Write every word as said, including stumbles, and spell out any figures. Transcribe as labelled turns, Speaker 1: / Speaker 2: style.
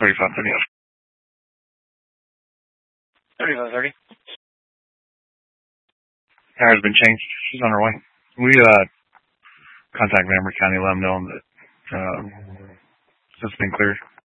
Speaker 1: thirty-five thirty.
Speaker 2: thirty-five thirty.
Speaker 1: Tire's been changed. She's on her way. We uh contact Montgomery County, let them know that uh, it's been cleared.